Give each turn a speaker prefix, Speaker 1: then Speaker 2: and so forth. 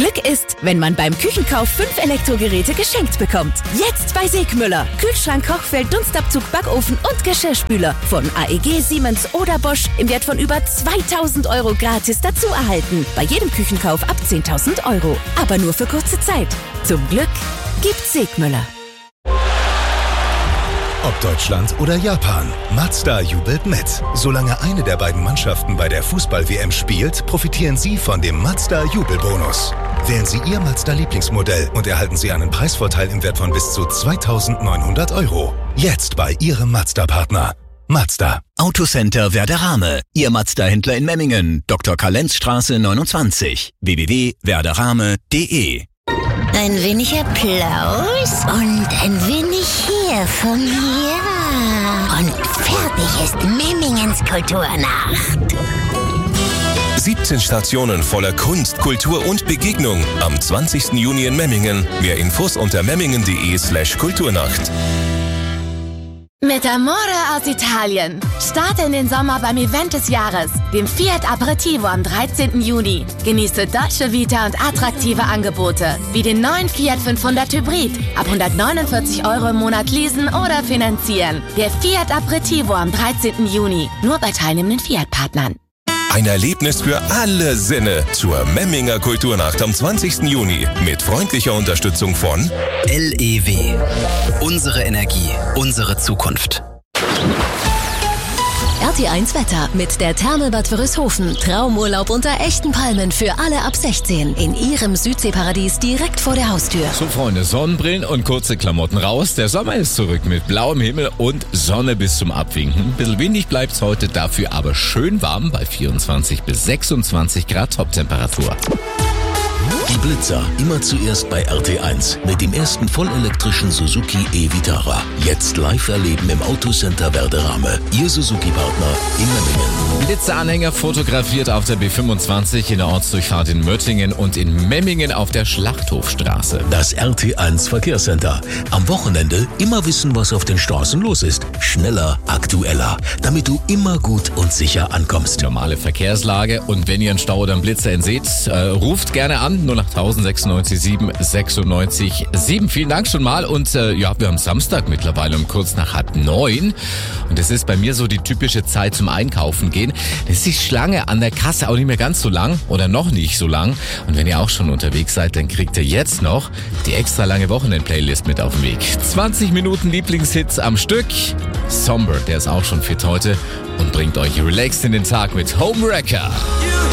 Speaker 1: Glück ist, wenn man beim Küchenkauf 5 Elektrogeräte geschenkt bekommt. Jetzt bei Segmüller. Kühlschrank, Kochfeld, Dunstabzug, Backofen und Geschirrspüler von AEG, Siemens oder Bosch im Wert von über 2.000 € gratis dazu erhalten. Bei jedem Küchenkauf ab 10.000 €. Aber nur für kurze Zeit. Zum Glück gibt's Segmüller.
Speaker 2: Ob Deutschland oder Japan, Mazda jubelt mit. Solange eine der beiden Mannschaften bei der Fußball-WM spielt, profitieren Sie von dem Mazda-Jubelbonus. Wählen Sie Ihr Mazda-Lieblingsmodell und erhalten Sie einen Preisvorteil im Wert von bis zu 2.900 €. Jetzt bei Ihrem Mazda-Partner. Mazda.
Speaker 3: Autocenter Werderame. Ihr Mazda-Händler in Memmingen. Dr. Kalenzstraße 29. www.werderame.de.
Speaker 4: Ein wenig Applaus und ein wenig hier von mir. Und fertig ist Memmingens Kulturnacht.
Speaker 5: 17 Stationen voller Kunst, Kultur und Begegnung am 20. Juni in Memmingen. Mehr Infos unter memmingen.de/Kulturnacht.
Speaker 6: Mit Amore aus Italien. Starte in den Sommer beim Event des Jahres, dem Fiat Aperitivo am 13. Juni. Genieße Dolce Vita und attraktive Angebote, wie den neuen Fiat 500 Hybrid. Ab 149 € im Monat leasen oder finanzieren. Der Fiat Aperitivo am 13. Juni. Nur bei teilnehmenden Fiat-Partnern.
Speaker 5: Ein Erlebnis für alle Sinne zur Memminger Kulturnacht am 20. Juni mit freundlicher Unterstützung von
Speaker 3: LEW. Unsere Energie, unsere Zukunft.
Speaker 1: RT1 Wetter mit der Therme Bad Wörishofen. Traumurlaub unter echten Palmen für alle ab 16. In Ihrem Südseeparadies direkt vor der Haustür.
Speaker 7: So, Freunde, Sonnenbrillen und kurze Klamotten raus. Der Sommer ist zurück mit blauem Himmel und Sonne bis zum Abwinken. Ein bisschen windig bleibt's heute, dafür aber schön warm bei 24 bis 26 Grad Toptemperatur.
Speaker 8: Die Blitzer immer zuerst bei RT1 mit dem ersten vollelektrischen Suzuki e-Vitara. Jetzt live erleben im Autocenter Werderame. Ihr Suzuki-Partner in Memmingen.
Speaker 7: Blitzeranhänger fotografiert auf der B25 in der Ortsdurchfahrt in Möttingen und in Memmingen auf der Schlachthofstraße.
Speaker 8: Das RT1 Verkehrscenter. Am Wochenende immer wissen, was auf den Straßen los ist. Schneller, aktueller, damit du immer gut und sicher ankommst.
Speaker 7: Normale Verkehrslage, und wenn ihr einen Stau oder einen Blitzer seht, ruft gerne an 08000 96 7 96 7. Vielen Dank schon mal, und wir haben Samstag mittlerweile um kurz nach 8:30 und es ist bei mir so die typische Zeit zum Einkaufen gehen. Das ist die Schlange an der Kasse auch nicht mehr ganz so lang oder noch nicht so lang, und wenn ihr auch schon unterwegs seid, dann kriegt ihr jetzt noch die extra lange Wochenend-Playlist mit auf den Weg. 20 Minuten Lieblingshits am Stück. Somber, der ist auch schon fit heute und bringt euch relaxed in den Tag mit Homewrecker.